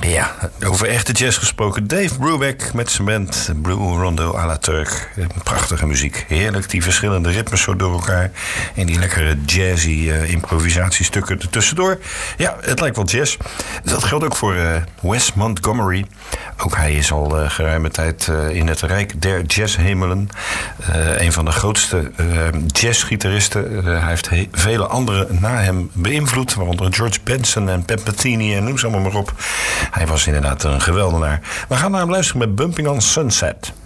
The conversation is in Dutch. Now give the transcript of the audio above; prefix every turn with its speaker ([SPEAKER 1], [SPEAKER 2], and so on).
[SPEAKER 1] Ja, over echte jazz gesproken. Dave Brubeck met zijn band Blue Rondo à la Turk. Prachtige muziek. Heerlijk, die verschillende ritmes zo door elkaar. En die lekkere jazzy improvisatiestukken ertussendoor. Ja, het lijkt wel jazz. Dat geldt ook voor Wes Montgomery. Ook hij is al geruime tijd in het rijk der jazzhemelen. Een van de grootste jazzgitaristen. Hij heeft vele anderen na hem beïnvloed. Waaronder George Benson en Pat Metheny en noem ze allemaal maar op. Hij was inderdaad een geweldenaar. We gaan naar hem luisteren met Bumping on Sunset.